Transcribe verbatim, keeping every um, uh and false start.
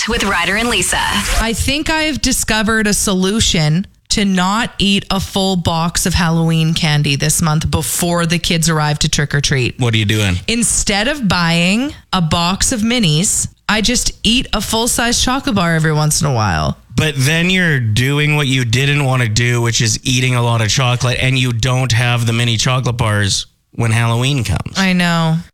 with Ryder and Lisa. I think I've discovered a solution to not eat a full box of Halloween candy this month before the kids arrive to trick or treat. What are you doing? Instead of buying a box of minis, I just eat a full-size chocolate bar every once in a while. But then you're doing what you didn't want to do, which is eating a lot of chocolate, and you don't have the mini chocolate bars when Halloween comes. I know.